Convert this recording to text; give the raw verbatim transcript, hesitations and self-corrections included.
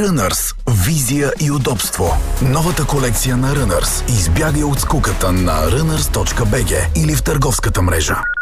Runners. Визия и удобство. Новата колекция на Runners. Избягай от скуката на runners точка би джи или в търговската мрежа.